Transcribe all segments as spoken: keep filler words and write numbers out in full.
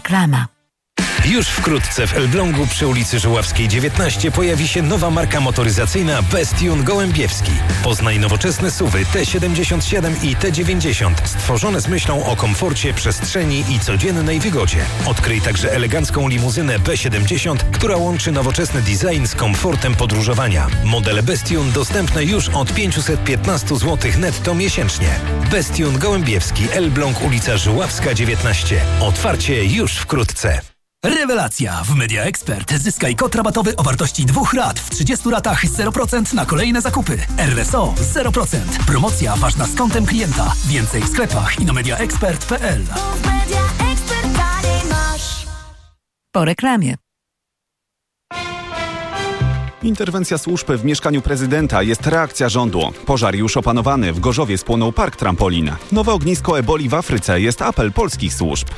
Reklama. Już wkrótce w Elblągu przy ulicy Żuławskiej dziewiętnaście pojawi się nowa marka motoryzacyjna Bestion Gołębiewski. Poznaj nowoczesne suwy T siedemdziesiąt siedem i T dziewięćdziesiąt stworzone z myślą o komforcie, przestrzeni i codziennej wygodzie. Odkryj także elegancką limuzynę B siedemdziesiąt, która łączy nowoczesny design z komfortem podróżowania. Modele Bestion dostępne już od pięćset piętnaście złotych netto miesięcznie. Bestion Gołębiewski, Elbląg, ulica Żuławska dziewiętnaście. Otwarcie już wkrótce. Rewelacja! W Media Expert zyskaj kod rabatowy o wartości dwóch rat w trzydziestu ratach zero procent na kolejne zakupy. R S O zero procent. Promocja ważna z kontem klienta. Więcej w sklepach i na media expert kropka p l. Po reklamie. Interwencja służb w mieszkaniu prezydenta, jest reakcja rządu. Pożar już opanowany, w Gorzowie spłonął park trampolin. Nowe ognisko eboli w Afryce, jest apel polskich służb.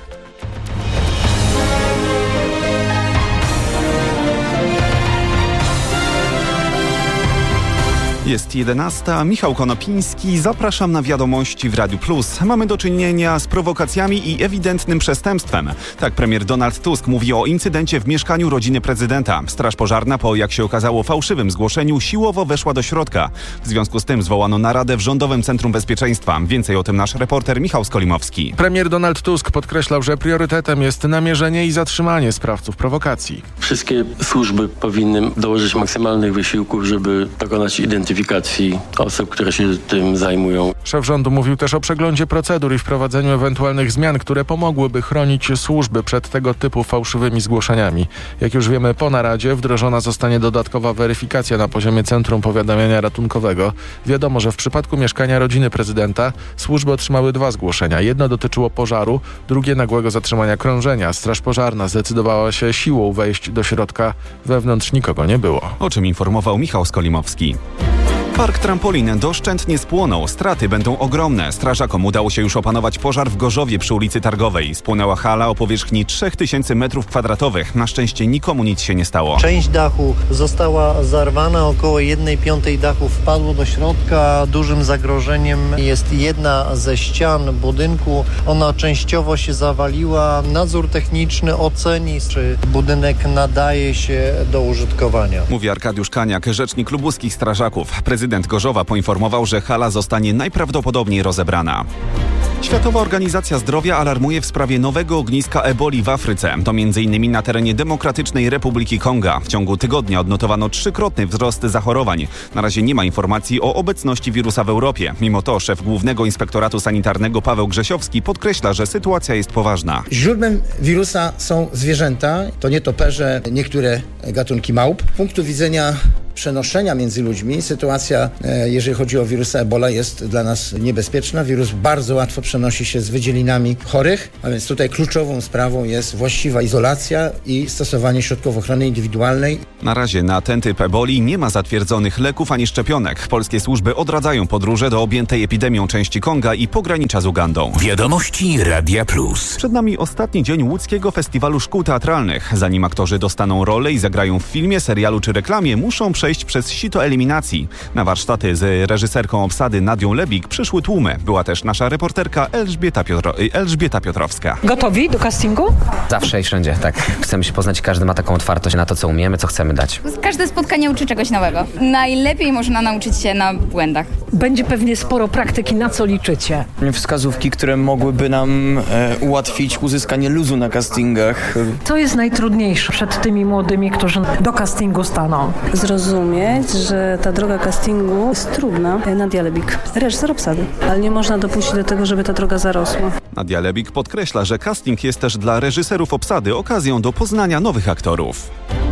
Jest jedenasta, Michał Konopiński, zapraszam na wiadomości w Radiu Plus. Mamy do czynienia z prowokacjami i ewidentnym przestępstwem. Tak premier Donald Tusk mówi o incydencie w mieszkaniu rodziny prezydenta. Straż pożarna po, jak się okazało, fałszywym zgłoszeniu siłowo weszła do środka. W związku z tym zwołano naradę w Rządowym Centrum Bezpieczeństwa. Więcej o tym nasz reporter Michał Skolimowski. Premier Donald Tusk podkreślał, że priorytetem jest namierzenie i zatrzymanie sprawców prowokacji. Wszystkie służby powinny dołożyć maksymalnych wysiłków, żeby dokonać identyfikacji osób, które się tym zajmują. Szef rządu mówił też o przeglądzie procedur i wprowadzeniu ewentualnych zmian, które pomogłyby chronić służby przed tego typu fałszywymi zgłoszeniami. Jak już wiemy, po naradzie wdrożona zostanie dodatkowa weryfikacja na poziomie Centrum Powiadamiania Ratunkowego. Wiadomo, że w przypadku mieszkania rodziny prezydenta służby otrzymały dwa zgłoszenia. Jedno dotyczyło pożaru, drugie nagłego zatrzymania krążenia. Straż pożarna zdecydowała się siłą wejść do środka. Wewnątrz nikogo nie było. O czym informował Michał Skolimowski. Park trampolin doszczętnie spłonął. Straty będą ogromne. Strażakom udało się już opanować pożar w Gorzowie przy ulicy Targowej. Spłonęła hala o powierzchni trzy tysiące metrów kwadratowych. Na szczęście nikomu nic się nie stało. Część dachu została zarwana, około jednej piątej dachu wpadło do środka. Dużym zagrożeniem jest jedna ze ścian budynku. Ona częściowo się zawaliła. Nadzór techniczny oceni, czy budynek nadaje się do użytkowania. Mówi Arkadiusz Kaniak, rzecznik lubuskich strażaków. Prezydent Gorzowa poinformował, że hala zostanie najprawdopodobniej rozebrana. Światowa Organizacja Zdrowia alarmuje w sprawie nowego ogniska eboli w Afryce. To między innymi na terenie Demokratycznej Republiki Konga. W ciągu tygodnia odnotowano trzykrotny wzrost zachorowań. Na razie nie ma informacji o obecności wirusa w Europie. Mimo to szef Głównego Inspektoratu Sanitarnego Paweł Grzesiowski podkreśla, że sytuacja jest poważna. Źródłem wirusa są zwierzęta, to nietoperze, niektóre gatunki małp. Z punktu widzenia przenoszenia między ludźmi sytuacja, jeżeli chodzi o wirusa Ebola, jest dla nas niebezpieczna. Wirus bardzo łatwo przenosi się z wydzielinami chorych, a więc tutaj kluczową sprawą jest właściwa izolacja i stosowanie środków ochrony indywidualnej. Na razie na ten typ eboli nie ma zatwierdzonych leków ani szczepionek. Polskie służby odradzają podróże do objętej epidemią części Konga i pogranicza z Ugandą. Wiadomości Radia Plus. Przed nami ostatni dzień łódzkiego festiwalu szkół teatralnych. Zanim aktorzy dostaną rolę i zagrają w filmie, serialu czy reklamie, muszą przejść przez sito eliminacji. Na warsztaty z reżyserką obsady Nadią Lebik przyszły tłumy. Była też nasza reporterka Elżbieta, Piotro- Elżbieta Piotrowska. Gotowi do castingu? Zawsze i wszędzie, tak. Chcemy się poznać, każdy ma taką otwartość na to, co umiemy, co chcemy dać. Każde spotkanie uczy czegoś nowego. Najlepiej można nauczyć się na błędach. Będzie pewnie sporo praktyki, na co liczycie? Wskazówki, które mogłyby nam e, ułatwić uzyskanie luzu na castingach. Co jest najtrudniejsze przed tymi młodymi, którzy do castingu staną? Zrozumieć, że ta droga castingu jest trudna. Nadia Lebik, reżyser obsady, ale nie można dopuścić do tego, żeby ta droga zarosła. Nadia Lebik podkreśla, że casting jest też dla reżyserów obsady okazją do poznania nowych aktorów.